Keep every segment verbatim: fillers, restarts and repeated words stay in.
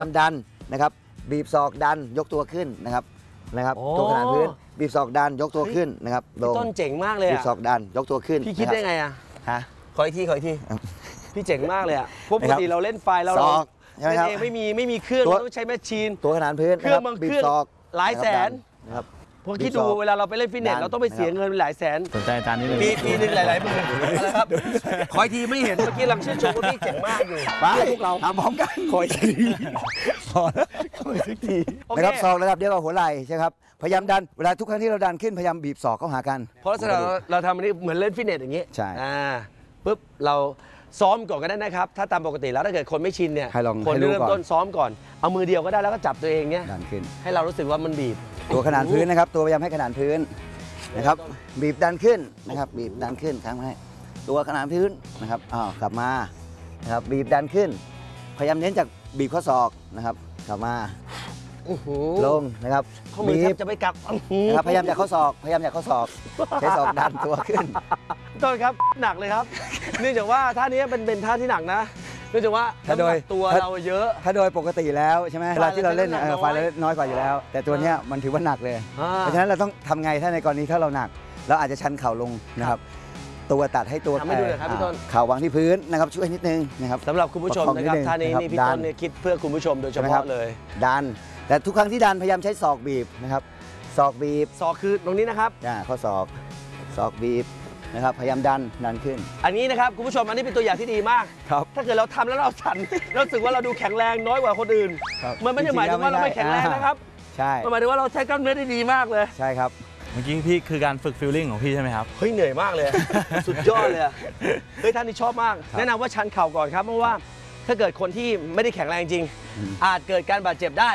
ดันนะครับบีบศอกดันยกตัวขึ้นนะครับนะครับตัวขนาดพื้นบีบศอกดันยกตัวขึ้นนะครับพี่ต้นเจ๋งมากเลยบีบศอกดันยกตัวขึ้นพี่คิดได้ไงอ่ะฮะขออีกทีขออีกทีพี่เจ๋งมากเลยอ่ะปกติเราเล่นไฟเราเราเล่นเองไม่มีไม่มีเครื่องเราต้องใช้แมชชีนตัวขนาดพื้นเครื่องบางเครื่องหลายแสนนะครับพอคิดดูเวลาเราไปเล่นฟิตเนสเราต้องไปเสียเงินหลายแสนสนใจอาจารย์นี่เลยปีปีนึงหลายๆหมื่นนะครับขออีกทีไม่เห็นเมื่อกี้ลังชื่นชมว่าพี่เจ๋งมากอยู่ไปพวกเราทำพร้อมกันขออีกทีพอแล้วขออีกทีนะครับศอกระดับเดียวกับหัวไหล่ใช่ครับพยายามดันเวลาทุกครั้งที่เราดันขึ้นพยายามบีบศอกเข้าหากันเพราะฉะนั้นเราทำอันนี้เหมือนเล่นฟิตเนสอย่างนี้ใช่อ่าปุ๊บเราซ้อมก่อนก็ได้นะครับถ้าตามปกติแล้วถ้าเกิดคนไม่ชินเนี่ยคนเริ่มต้นซ้อมก่อนเอามือเดียวก็ได้แล้วก็จับตัวเองเนี่ยดันขึ้นให้เรารู้สึกว่ามันบีบตัวขนาดพื้นนะครับตัวพยายามให้ขนาดพื้นนะครับบีบดันขึ้นนะครับบีบดันขึ้นครั้งให้ตัวขนาดพื้นนะครับอ้าวกลับมานะครับบีบดันขึ้นพยายามเน้นจากบีบข้อศอกนะครับกลับมาลงนะครับบีบจะไปกักนะครับพยายามจากข้อศอกพยายามจากข้อศอกใช้ศอกดันตัวขึ้นต้นครับหนักเลยครับเนื่องจากว่าท่านี้เป็นเป็นท่าที่หนักนะเนื่องจากว่าถ้าโดยตัวเราเยอะถ้าโดยปกติแล้วใช่ไหมเวลาที่เราเล่นไฟเราน้อยกว่าอยู่แล้วแต่ตัวนี้มันถือว่าหนักเลยเพราะฉะนั้นเราต้องทำไงถ้าในกรณีถ้าเราหนักเราอาจจะชันเข่าลงนะครับตัวตัดให้ตัวเข่าวางที่พื้นนะครับช่วยนิดนึงนะครับสำหรับคุณผู้ชมนะครับท่านี้นี่พี่ต้นเนี่ยคิดเพื่อคุณผู้ชมโดยเฉพาะเลยดันแต่ทุกครั้งที่ดันพยายามใช้ศอกบีบนะครับศอกบีบศอกคือตรงนี้นะครับข้อศอกศอกบีบนะครับพยายามดันดันขึ้นอันนี้นะครับคุณผู้ชมอันนี้เป็นตัวอย่างที่ดีมากครับถ้าเกิดเราทำแล้วเราสั่นเราสึกว่าเราดูแข็งแรงน้อยกว่าคนอื่นมันไม่ได้หมายถึงว่าเราไม่แข็งแรงนะครับใช่มันหมายถึงว่าเราใช้กล้ามเนื้อได้ดีมากเลยใช่ครับเมื่อกี้พี่คือการฝึกฟีลลิ่งของพี่ใช่ไหมครับเฮ้ยเหนื่อยมากเลยสุดยอดเลยเฮ้ยท่านนี้ชอบมากแนะนำว่าชันเข่าก่อนครับเพราะว่าถ้าเกิดคนที่ไม่ได้แข็งแรงจริงอาจเกิดการบาดเจ็บได้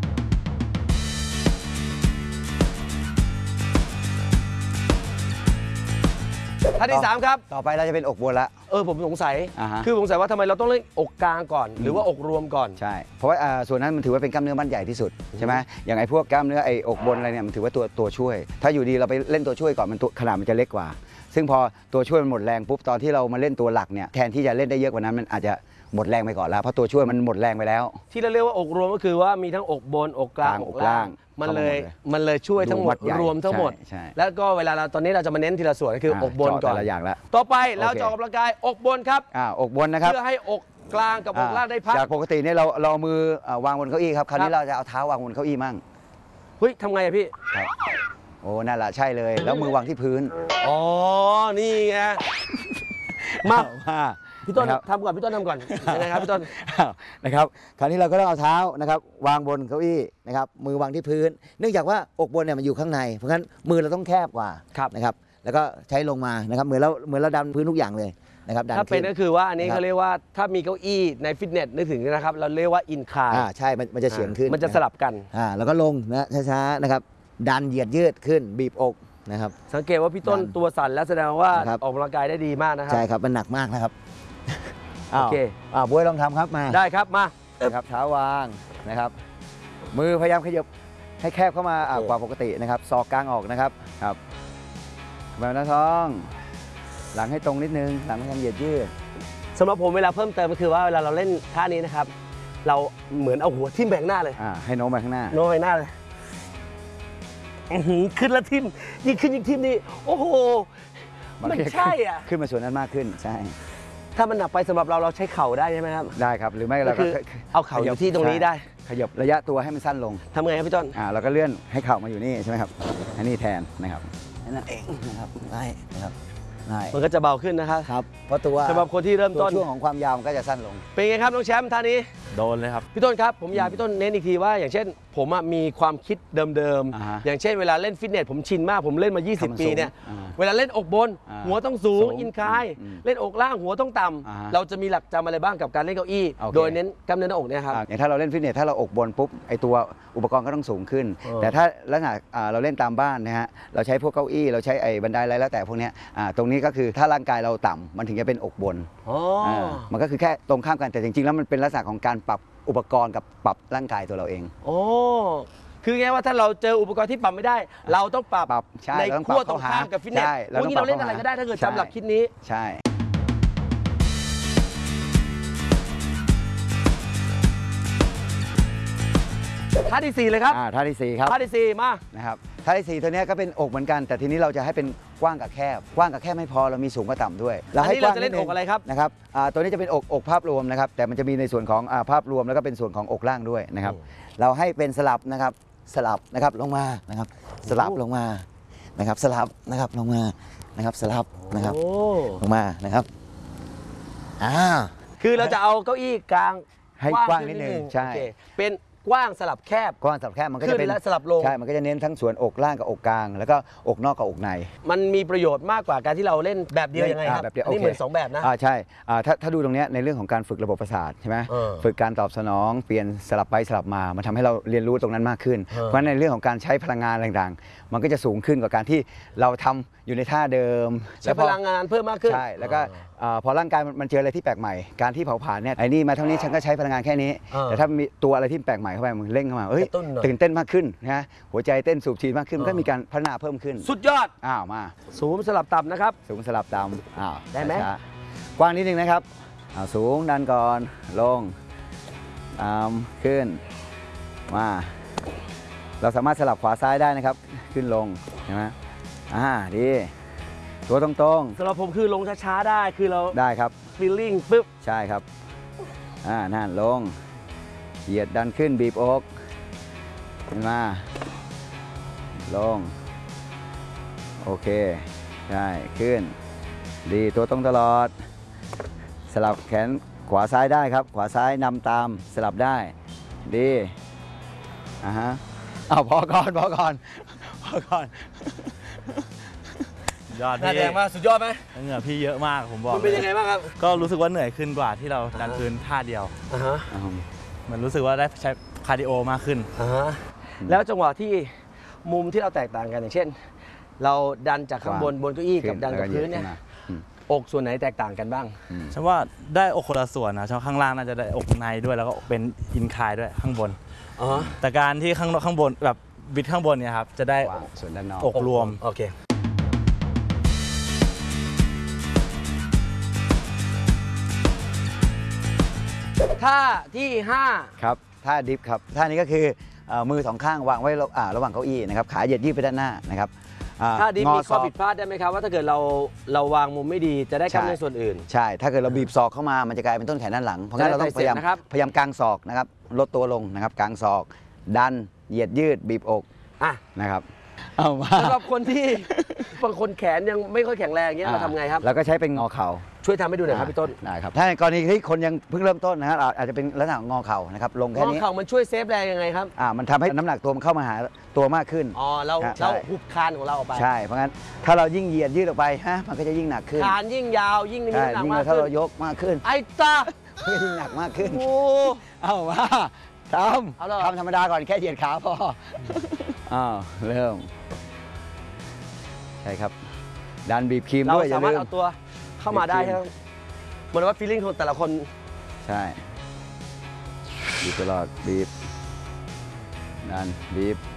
ท่าที่สามครับต่อไปเราจะเป็นอกบนละเออผมสงสัยคือสงสัยว่าทำไมเราต้องเล่นอกกลางก่อนหรือว่าอกรวมก่อนใช่เพราะว่าส่วนนั้นมันถือว่าเป็นกล้ามเนื้อมัดใหญ่ที่สุดใช่ไหมอย่างไอ้พวกกล้ามเนื้อไอ้อกบนอะไรเนี่ยมันถือว่าตัวตัวช่วยถ้าอยู่ดีเราไปเล่นตัวช่วยก่อนมันตัวขนาดมันจะเล็กกว่าซึ่งพอตัวช่วยมันหมดแรงปุ๊บตอนที่เรามาเล่นตัวหลักเนี่ยแทนที่จะเล่นได้เยอะกว่านั้นมันอาจจะหมดแรงไปก่อนแล้วเพราะตัวช่วยมันหมดแรงไปแล้วที่เราเรียกว่าอกรวมก็คือว่ามีทั้งอกบนอกกลางอกล่างมันเลยมันเลยช่วยทั้งหมดรวมทั้งหมดแล้วก็เวลาเราตอนนี้เราจะมาเน้นทีละส่วนก็คืออกบนก่อนละอย่างละต่อไปเราจะออกกำลังกายอกบนครับอ่าอกบนนะครับเพื่อให้อกกลางกับอกล่างได้พักจากปกติเนี่ยเราเรามือวางบนเก้าอี้ครับคราวนี้เราจะเอาเท้าวางบนเก้าอี้มั่งเฮ้ยทำไงอะพี่โอ้นั่นแหละใช่เลยแล้วมือวางที่พื้นอ๋อนี่ไงมาพี่ต้นทำก่อนพี่ต้นทำก่อนยังไงครับพี่ต้นนะครับคราวนี้เราก็ต้องเอาเท้านะครับวางบนเก้าอี้นะครับมือวางที่พื้นเนื่องจากว่าอกบนเนี่ยมันอยู่ข้างในเพราะฉะนั้นมือเราต้องแคบกว่านะครับแล้วก็ใช้ลงมานะครับเหมือนเราเหมือนเราดันพื้นทุกอย่างเลยนะครับถ้าเป็นก็คือว่าอันนี้เขาเรียกว่าถ้ามีเก้าอี้ในฟิตเนสนึกถึงนะครับเราเรียกว่าอินคลายอ่าใช่มันจะเฉียงขึ้นมันจะสลับกันอ่าแล้วก็ลงนะช้าๆนะครับดันเหยียดยืดขึ้นบีบอกนะครับสังเกตว่าพี่ต้นตัวสั่นแล้วแสดงว่าออกกำลังกายได้ดีมากนะครับใช่ครับมันหนักมากนะครับโอเคอ่าบ๊วยลองทำครับมาได้ครับมาครับเท้าวางนะครับมือพยายามขยับให้แคบเข้ามากว่าปกตินะครับศอกกลางออกนะครับครับแบบหน้าท้องหลังให้ตรงนิดนึงหลังพยายามเหยียดยืดสำหรับผมเวลาเพิ่มเติมก็คือว่าเวลาเราเล่นท่านี้นะครับเราเหมือนเอาหัวทิ่มแบงหน้าเลยอ่าให้โน้มไปข้างหน้าโน้มไปหน้าเลยขึ้นแล้วทิ่มยิ่งขึ้นยิ่งทิ่มนี่โอ้โหมันใช่อ่ะขึ้นมาส่วนนั้นมากขึ้นใช่ถ้ามันหนักไปสำหรับเราเราใช้เข่าได้ใช่ไหมครับได้ครับหรือไม่เราก็เอาเข่าอยู่ที่ตรงนี้ได้ขยับระยะตัวให้มันสั้นลงทำไงครับพี่ต้นอ่าเราก็เลื่อนให้เข่ามาอยู่นี่ใช่ไหมครับอันนี้แทนนะครับนั่นเองนะครับได้นะครับมันก็จะเบาขึ้นนะครับครับเพราะตัวสำหรับคนที่เริ่มต้นช่วงของความยาวมันก็จะสั้นลงเป็นไงครับน้องแชมป์ท่านี้โดนเลยครับพี่ต้นครับผมอยากพี่ต้นเน้นอีกทีว่าอย่างเช่นผมมีความคิดเดิมๆอย่างเช่นเวลาเล่นฟิตเนสผมชินมากผมเล่นมายี่สิบปีเนี่ยเวลาเล่นอกบนหัวต้องสูงอินคลายเล่นอกล่างหัวต้องต่ำเราจะมีหลักจำอะไรบ้างกับการเล่นเก้าอี้โดยเน้นกล้ามเนื้อหน้าอกเนี่ยครับอย่างถ้าเราเล่นฟิตเนสถ้าเราอกบนปุ๊บไอตัวอุปกรณ์ก็ต้องสูงขึ้นแต่ถ้าลักษณะเราเล่นตามบ้านนะฮะเราใช้พวกเก้าอี้เราใช้ไอ้บันไดอะไรแล้วแต่พวกนี้ตรงนี้ก็คือถ้าร่างกายเราต่ำมันถึงจะเป็นอกบนมันก็คือแค่ตรงข้ามกันแต่จริงๆแล้วมันเป็นลักษณะของการปรับอุปกรณ์กับปรับร่างกายตัวเราเองโอ้คือไงว่าถ้าเราเจออุปกรณ์ที่ปรับไม่ได้เราต้องปรับในขั้วตรงข้ามกับฟิตเนสพวกนี้เราเล่นอะไรก็ได้ถ้าเกิดจำหลักคิดนี้ใช่ท่าที่สี่เลยครับอ่าท่าที่สี่ครับท่าที่สี่มานะครับท่าที่สี่ตัวเนี้ยก็เป็นอกเหมือนกันแต่ทีนี้เราจะให้เป็นกว้างกับแคบกว้างกับแคบไม่พอเรามีสูงกับต่ำด้วยอันนี้กว้งเราจะเล่นดงอกอะไรครับนะครับอ่าตัวนี้จะเป็นอกอกภาพรวมนะครับแต่มันจะมีในส่วนของอ่าภาพรวมแล้วก็เป็นส่วนของอกล่างด้วยนะครับเราให้เป็นสลับนะครับสลับนะครับลงมานะครับสลับลงมานะครับสลับนะครับลงมานะครับสลับนะครับโอ้ลงมานะครับอ่าคือเราจะเอาเก้าอี้กลางให้กว้างนิดนึงขึ้ใช่โอเคเป็นกว้างสลับแคบกว้างสลับแคบมันก็จะเป็นขึ้นและสลับลงใช่มันก็จะเน้นทั้งส่วนอกล่างกับอกกลาง แล้วก็อกนอกกับอกในมันมีประโยชน์มากกว่าการที่เราเล่นแบบเดียวยังไงครับอ่าแบบเดียวอันนี้โอเคเหมือนสองแบบนะอ่าใช่อ่าถ้าถ้าดูตรงเนี้ยในเรื่องของการฝึกระบบประสาทใช่ไหมเออฝึกการตอบสนองเปลี่ยนสลับไปสลับมามันทำให้เราเรียนรู้ตรงนั้นมากขึ้นเออเพราะฉะนั้นในเรื่องของการใช้พลังงานต่างๆ มันก็จะสูงขึ้นกว่าการที่เราทำอยู่ในท่าเดิมใช้พลังงานเพิ่มมากขึ้นใช่แล้วก็อ่าพอร่างกายมันมันเจออะไรที่แปลกใหม่การที่เผาผลาญเนี่ยไอ้นี่มาเท่านี้ฉันก็ใช้พลังงานแค่นี้เออแต่ถ้ามีตัวอะไรที่แปลกใหม่เข้าไปมันเร่งเข้ามาเอ้ยกระตุ้นหน่อยตื่นเต้นมากขึ้นนะหัวใจเต้นสูบฉีดมากขึ้นมันก็เออมีการพัฒนาเพิ่มขึ้นสุดยอดอ้าวมาสูงสลับต่ำนะครับสูงสลับต่ำอ้าวได้ไหมช้าๆกว้างนิดนึงนะครับอ้าวสูงดันก่อนลงตามขึ้นมาเราสามารถสลับขวาซ้ายได้นะครับขึ้นลงเห็นไหมอ่าดีตัวตรงสำหรับผมคือลงช้าๆได้คือเราๆได้ครับฟีลลิ่งปุ๊บใช่ครับอ่านั่นลงเหยียดดันขึ้นบีบอกขึ้นมาลงโอเคใช่ขึ้นดีตัวตรงตลอด สลับแขนขวาซ้ายได้ครับ ขวาซ้ายนำตามสลับได้ดีอ่าฮะเอาพอก่อนพอก่อนพอก่อนยอดหน้าพี่แดงมากสุดยอดไหมเหงื่อพี่เยอะมากผมบอกมันเป็นยังไงบ้างครับก็รู้สึกว่าเหนื่อยขึ้นกว่าที่เราดันพื้นท่าเดียวอ่าฮะอืมเหมือนรู้สึกว่าได้ใช้คาร์ดิโอมากขึ้นอ่าฮะแล้วจังหวะที่มุมที่เราแตกต่างกันอย่างเช่น เราดันจากข้างบนบนเก้าอี้กับดันกับพื้นเนี่ยแล้วก็หดขึ้มาอืมอกส่วนไหนแตกต่างกันบ้างอืมฉันว่าได้อกคนละส่วนนะช่องข้างล่างน่าจะได้อกในด้วยแล้วก็เป็นอินคลายด้วยข้างบนอ๋อแต่การที่ข้างข้างบนแบบบิดข้างบนเนี่ยครับจะได้กว้างส่วนด้านนอกอกรวมโอเคท่าที่ห้าครับท่าดิฟครับท่านี้ก็คือเอ่อมือสองข้างวางไว้ระอ่าระหว่างเก้าอี้นะครับขาเหยียดยืดไปด้านหน้านะครับอ่าถ้าดิฟงอมีศข้ออกผิดพลาดได้ไหมครับว่าถ้าเกิดเราเราวางมุมไม่ดีจะได้กล้ามเนื้อส่วนอื่นใช่ ถ้าเกิดเราบีบศอกเข้ามามันจะกลายเป็นต้นแขนด้านหลังเพราะงั้นเราต้องพยายามจะได้ไตรเสพนะครับพยายามกางศอกนะครับลดตัวลงนะครับกางศอกดันเหยียดยืดบีบอกอ่ะนะครับเอามาสำหรับคนที่ บางคนแขนยังไม่ค่อยแข็งแรงเงี้ยเราทำไงครับเราก็ใช้เป็นงอเข่าช่วยทำให้ดูหน่อยครับพี่ต้นได้ครับถ้าในกรณีที่คนยังเพิ่งเริ่มต้นนะฮะอาจจะเป็นลักษณะงอเข่านะครับลงงแค่อนี้เข่ามันช่วยเซฟแรงยังไงครับอ่ามันทำให้น้ำหนักตัวมันเข้ามาหาตัวมากขึ้นอ๋อเราครับเราใช่หุบคานของเราออกไปใช่เพราะงั้นถ้าเรายิ่งเหยียดยืดออกไปฮะมันก็จะยิ่งหนักขึ้นคานยิ่งยาวยิ่งมีใช่น้ำหนักยิ่งมากถ้าขึ้เรานยกมากขึ้นไอ้ตาก็ยิ่งหนักมากขึ้นโอ้เอามาทเอาเหรอำทำธรรมดาก่อนแค่เหยียดขาพออ้าวเริ่มใช่ครับดันบีบครีมเราด้วยอย่าสามารลืถมเอาตัวเข้ามาได้บีบครีมใช่ไหมเหมือนว่าฟีลลิ่งของแต่ละคนใช่บีบตลอดบีบดันบีบ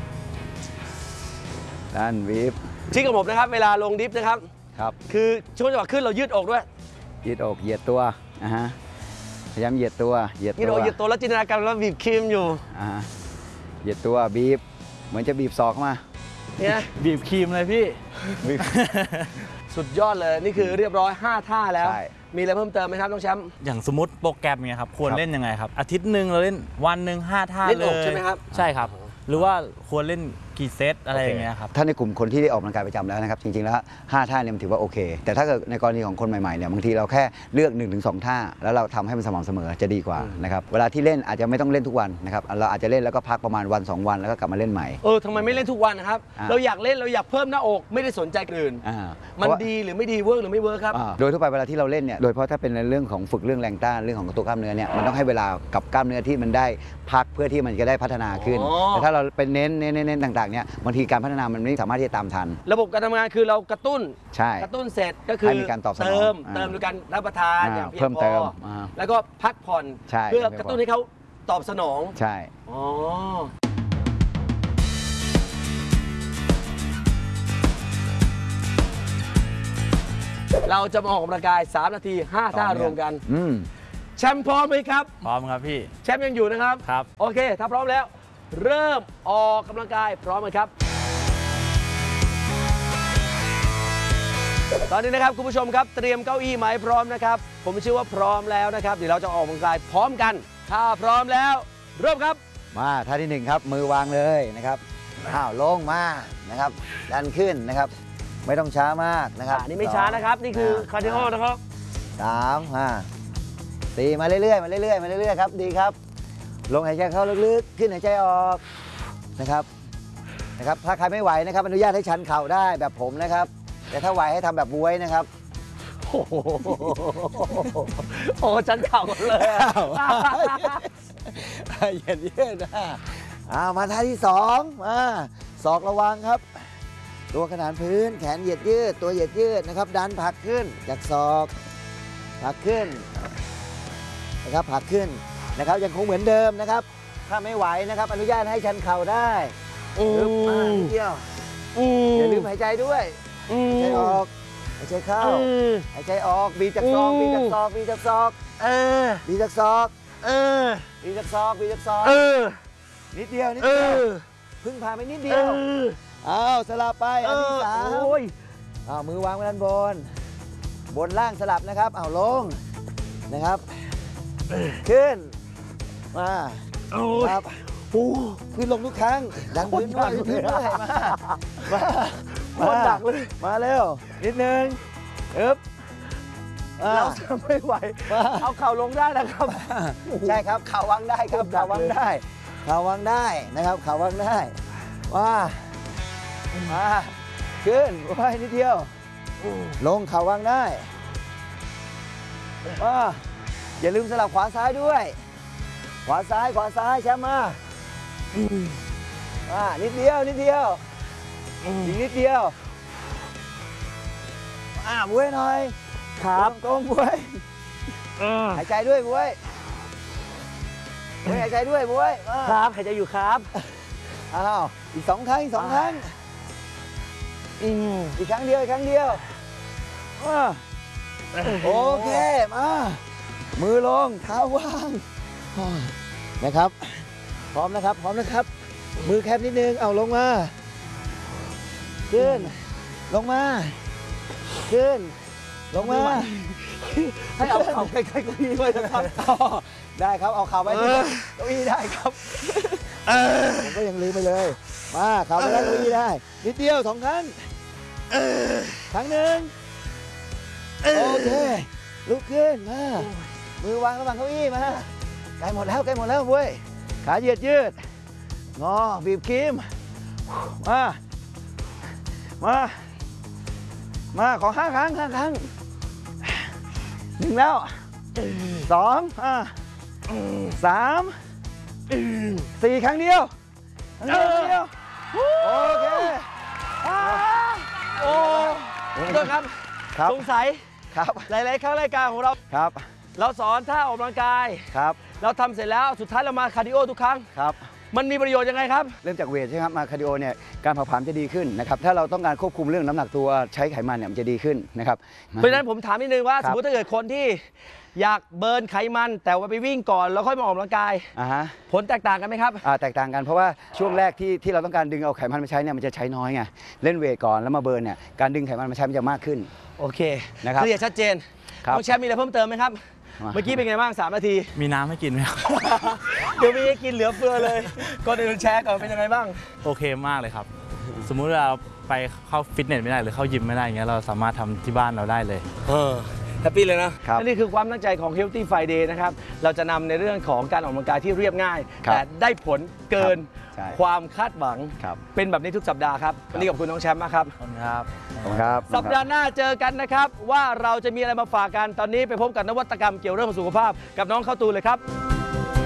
ดันบีบชิคกับผมนะครับ เวลาลงดิฟนะครับครับคือช่วงจังหวะขึ้นเรายืดอกด้วยยืดอกเหยียดตัวนะฮะพยายามเหยียดตัวเหยียดยืดตัอวกยืดตัวแล้วจินตนาการว่าบีบครีมอยู่อ่าฮะเหยียดตัวบีบเหมือนจะบีบศอกเข้ามาเนี่ยบีบครีมเลยพี่บีบสุดยอดเลยนี่คือเรียบร้อยห้าท่าแล้วใช่มีอะไรเพิ่มเติมไหมครับน้องแชมป์อย่างสมมติโปรแกรมเนี่ยครับควรครับเล่นยังไงครับ อาทิตย์หนึ่งเราเล่นวันหนึ่งห้าท่าเล่นเลอกยใช่ไหมครับใช่ครับ หรือว่าควรเล่นกี่เซตอะไรอย่างเงี้ยครับถ้าในกลุ่มคนที่ได้ออกกำลังกายประจำแล้วนะครับจริงๆแล้วห้าท่าเนี่ยมันถือว่าโอเค แต่ถ้าเกิดในกรณีของคนใหม่ๆเนี่ยบางทีเราแค่เลือก หนึ่งถึงสอง ท่า แล้วเราทำให้มันสม่ำเสมอจะดีกว่านะครับเวลาที่เล่นอาจจะไม่ต้องเล่นทุกวันนะครับเราอาจจะเล่นแล้วก็พักประมาณวันสองวันแล้วก็กลับมาเล่นใหม่เออทำไมไม่เล่นทุกวันนะครับอ่าเราอยากเล่นเราอยากเพิ่มหน้าอกไม่ได้สนใจอื่นอ่ามันเพราะว่าดีหรือไม่ดีเวิร์กหรือไม่เวิร์กครับอ่าโดยทั่วไปเวลาที่เราเล่นเนี่ยโดยเฉพาะถ้าเป็นในเรื่องของฝึกเรื่องแรงต้านเรื่องของตัวกล้ามเนื้อเนี่ยมันต้องให้เวลากับกล้ามเนื้อที่มันได้พักเพื่อที่มันจะได้พัฒนาขึ้นอ๋อแต่ถ้าเราเป็นเน้นเน้นเน้นเน้นต่างๆเนี่ยบางทีการพัฒนามันไม่สามารถที่จะตามทันระบบการทำงานคือเรากระตุ้นใช่กระตุ้นเสร็จก็คือให้มีการตอบสนองเติมอ่าเติมโดยการรับประทานอ่าอย่างเพียเพิ่งมพเติอมอ่าแล้วก็พักผ่อนใช่เพื่อเพียงพอกระตุ้นให้เขาตอบสนองใช่อ๋อเราจะมาออกกำลังกายสามนาทีห้าท่ารวมกันอืมแชมป์พร้อมไหมครับพร้อมครับพี่แชมป์ยังอยู่นะครับครับโอเคถ้าพร้อมแล้วเริ่มออกกำลังกายพร้อมไหมครับตอนนี้นะครับคุณผู้ชมครับเตรียมเก้าอี้ไหมพร้อมนะครับผมเชื่อว่าพร้อมแล้วนะครับเดี๋ยวเราจะออกกำลังกายพร้อมกันถ้าพร้อมแล้วเริ่มครับมาท่าที่หนึ่งครับมือวางเลยนะครับอ้าวลงมานะครับดันขึ้นนะครับไม่ต้องช้ามากนะครับอันนี้ไม่ช้านะครับนี่คือคาร์ดิโอนะครับสามห้าสี่มาเรื่อยๆมาเรื่อยๆมาเรื่อยๆครับดีครับลงหายใจเข้าลึกๆขึ้นหายใจออกนะครับนะครับถ้าใครไม่ไหวนะครับอนุญาตให้ชันเข่าได้แบบผมนะครับแต่ถ้าไหวให้ทำแบบบวยนะครับโอ้โหโอ้ชันเข่าเลยเหยียดยืดนะอ่ามาท่าที่สองมาศอกระวังครับตัวขนานพื้นแขนเหยียดยืดตัวเหยียดยืดนะครับดันผลักขึ้นจากศอกผลักขึ้นนะครับผลักขึ้นนะครับยังคงเหมือนเดิมนะครับถ้าไม่ไหวนะครับอนุญาตให้ชันเข่าได้ลึกมานิดเดียวอย่าลืมหายใจด้วยหายใจออกหายใจเข้าหายใจออกบีจากศอกบีจากศอกบีจากศอกเออบีจากศอกเออบีจากศอกบีจากศอกเออนิดเดียวนิดเดียวพึ่งพาไปนิดเดียวอ้าวสลับไปอันที่สามอ้าวมือวางไว้ด้านบนบนล่างสลับนะครับอ้าวลงนะครับขึ้นมาครับปูขึ้นลงทุกครั้งดันพื้นด้วยพื้นด้วยมามาโคตรหนักเลยมาเร็วนิดนึงอึ๊บเราจะไม่ไหวเอาเข่าลงได้นะครับใช่ครับเข่าวางได้ครับเข่าวางได้เข่าวางได้นะครับเข่าวางได้มามาขึ้นไว้นิดเดียวลงเข่าวางได้มาอย่าลืมสลับขวาซ้ายด้วยขวาซ้ายขวาซ้ายแชมป์มาอ่านิดเดียวนิดเดียวอีกนิดเดียวอ่าบวยหน่อยครับตรงบวยหายใจด้วยบวยบวยหายใจด้วยบวยครับหายใจอยู่ครับอ้าวอีกสองครั้งอีกสองครั้งอีกครั้งเดียวอีกครั้งเดียวโอเคมามือลงเท้าวางนะครับพร้อมนะครับพร้อมนะครับมือแคบนิดนึงเอาลงมาขึ้นลงมาขึ้นลงมาให้เอาเข่าใกล้ๆเก้าอี้ด้วยนะครับได้ครับเอาเข่าไว้ที่เก้าอี้ได้ครับผมก็ยังลืมไปเลยมาเข่าไปได้เก้าอี้ได้นิดเดียวสองครั้งครั้งหนึ่งโอเคลุกขึ้นมามือวางระหว่างเก้าอี้มาใกล้หมดแล้วใกล้หมดแล้วเว้ยขาเหยียดยืดงอบีบครีมมามามาขอห้าครั้งห้าครั้งหนึ่งแล้วสองอ่าสามสี่ครั้งเดียวครั้งเดียวโอเคโอ้ด้วยครับสงสัยครับหลายๆครั้งรายการของเราครับเราสอนท่าออกกำลังกายครับเราทำเสร็จแล้วสุดท้ายเรามาคาร์ดิโอทุกครั้งครับมันมีประโยชน์ยังไงครับเริ่มจากเวทใช่ไหมครับมาคาร์ดิโอเนี่ยการเผาผลาญจะดีขึ้นนะครับถ้าเราต้องการควบคุมเรื่องน้ำหนักตัวใช้ไขมันเนี่ยมันจะดีขึ้นนะครับเพราะฉะนั้นผมถามนิดนึงว่าสมมติถ้าเกิดคนที่อยากเบิร์นไขมันแต่ว่าไปวิ่งก่อนแล้วค่อยมาออกกำลังกายผลแตกต่างกันไหมครับแตกต่างกันเพราะว่าช่วงแรกที่ที่เราต้องการดึงเอาไขมันมาใช้เนี่ยมันจะใช้น้อยไงเล่นเวทก่อนแล้วมาเบิร์นเนี่ยการดึงไขมันมาใช้มันจะมากขึ้นโอเคนะครับเคลียร์ชัดเจนน้องแชมป์มีอะไรเพิ่มเติมไหมครับเมื่อกี้เป็นไงบ้างสามนาทีมีน้ำให้กินไหมครับเดี๋ยวมีให้กินเหลือเฟือเลยก่อนอื่นแชร์ก่อนเป็นยังไงบ้างโอเคมากเลยครับสมมุติเราไปเข้าฟิตเนสไม่ได้หรือเข้ายิมไม่ได้อย่างเงี้ยเราสามารถทำที่บ้านเราได้เลยเออแฮปปี้เลยนะและนี่คือความตั้งใจของ Healthy Friday นะครับเราจะนำในเรื่องของการออกกำลังกายที่เรียบง่ายแต่ได้ผลเกินความคาดหวังเป็นแบบนี้ทุกสัปดาห์ครับวันนี้ขอบคุณน้องแชมป์มากครับขอบคุณครับขอบคุณครับสัปดาห์หน้าเจอกันนะครับว่าเราจะมีอะไรมาฝากกันตอนนี้ไปพบกับนวัตกรรมเกี่ยวเรื่องของสุขภาพกับน้องเข้าตูนเลยครับ